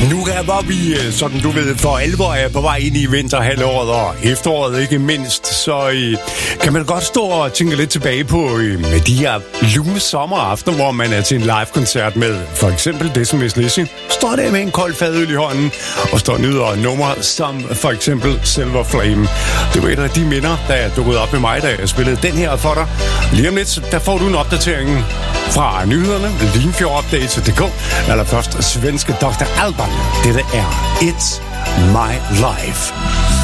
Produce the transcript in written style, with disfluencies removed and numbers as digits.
Nu hvor vi, sådan du ved, for alvor er på vej ind i vinterhalvåret og efteråret ikke mindst, så kan man godt stå og tænke lidt tilbage på med de her lune sommeraftener, hvor man er til en live-koncert med for eksempel Decimus Lizzy. Står der med en kold fadøl i hånden og står nyder nummer som for eksempel Silver Flame. Det var et af de minder, der dukkede op med mig, da jeg spillede den her for dig. Lige om lidt, der får du en opdatering fra nyhederne, Limfjord-update.dk, eller først svenske Dr. Alban. Dette er It's My Life.